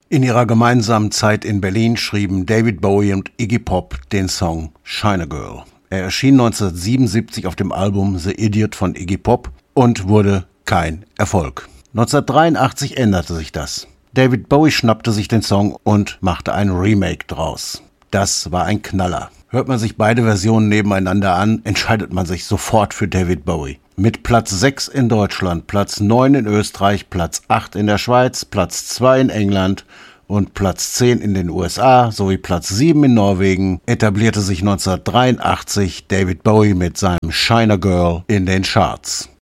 In ihrer gemeinsamen Zeit in Berlin schrieben David Bowie und Iggy Pop den Song China Girl. Er erschien 1977 auf dem Album The Idiot von Iggy Pop und wurde kein Erfolg. 1983 änderte sich das. David Bowie schnappte sich den Song und machte ein Remake draus. Das war ein Knaller. Hört man sich beide Versionen nebeneinander an, entscheidet man sich sofort für David Bowie. Mit Platz 6 in Deutschland, Platz 9 in Österreich, Platz 8 in der Schweiz, Platz 2 in England und Platz 10 in den USA sowie Platz 7 in Norwegen etablierte sich 1983 David Bowie mit seinem China Girl in den Charts.